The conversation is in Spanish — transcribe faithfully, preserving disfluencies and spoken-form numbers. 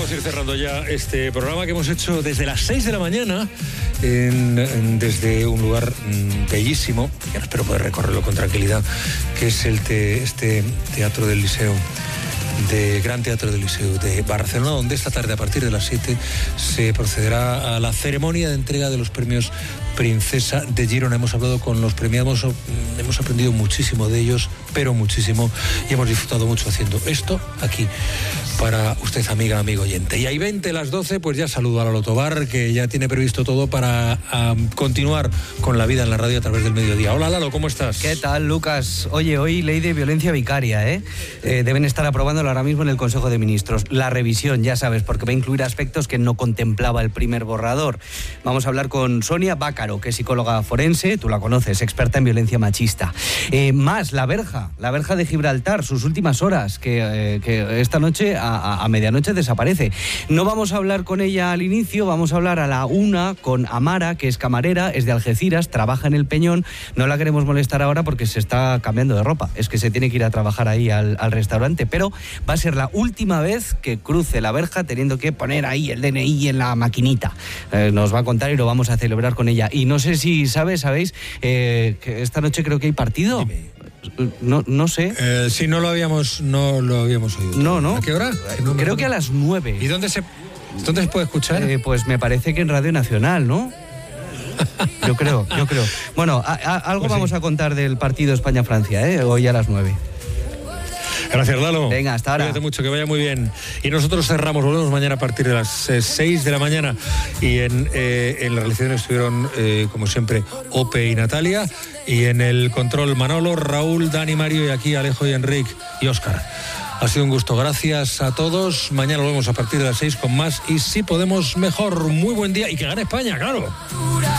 Vamos a ir cerrando ya este programa que hemos hecho desde las seis de la mañana, en, en, desde un lugar mmm, bellísimo, que espero poder recorrerlo con tranquilidad, que es el te, este Teatro del Liceo, de Gran Teatro del Liceo de Barcelona, donde esta tarde a partir de las siete se procederá a la ceremonia de entrega de los premios Princesa de Girona. Hemos hablado con los premiados, hemos aprendido muchísimo de ellos, pero muchísimo, y hemos disfrutado mucho haciendo esto aquí para usted, amiga, amigo oyente. Y ahí veinte las doce, pues ya saludo a Lalo Tobar, que ya tiene previsto todo para um, continuar con la vida en la radio a través del mediodía. Hola, Lalo, ¿cómo estás? ¿Qué tal, Lucas? Oye, hoy ley de violencia vicaria, ¿eh? eh deben estar aprobándolo ahora mismo en el Consejo de Ministros. La revisión, ya sabes, porque va a incluir aspectos que no contemplaba el primer borrador. Vamos a hablar con Sonia Bácaro, que es psicóloga forense, tú la conoces, experta en violencia machista. Eh, más, la verja, la verja de Gibraltar, sus últimas horas, que, eh, que esta noche a, a, a medianoche desaparece. No vamos a hablar con ella al inicio, vamos a hablar a la una con Amara, que es camarera, es de Algeciras, trabaja en el Peñón. No la queremos molestar ahora porque se está cambiando de ropa, es que se tiene que ir a trabajar ahí al, al restaurante, pero va a ser la última vez que cruce la verja teniendo que poner ahí el D N I en la maquinita. Eh, nos va a contar y lo vamos a celebrar con ella. Y no sé si sabes, ¿sabéis? Eh, que esta noche creo que hay partido. Dime. No, no sé. Eh, sí, no lo habíamos, no lo habíamos oído. No, no. ¿A qué hora? No, creo que a las nueve. ¿Y dónde se, dónde se puede escuchar? Eh, pues me parece que en Radio Nacional, ¿no? Yo creo, yo creo. Bueno, a, a, algo pues vamos sí. a contar del partido España-Francia, ¿eh? Hoy a las nueve. Gracias, Lalo. Venga, hasta ahora. Cuídate mucho, que vaya muy bien. Y nosotros cerramos, volvemos mañana a partir de las eh, seis de la mañana. Y en, eh, en la realización estuvieron, eh, como siempre, Ope y Natalia. Y en el control, Manolo, Raúl, Dani, Mario, y aquí Alejo y Enrique y Óscar. Ha sido un gusto, gracias a todos. Mañana volvemos a partir de las seis con más. Y si podemos, mejor. Muy buen día y que gane España, claro.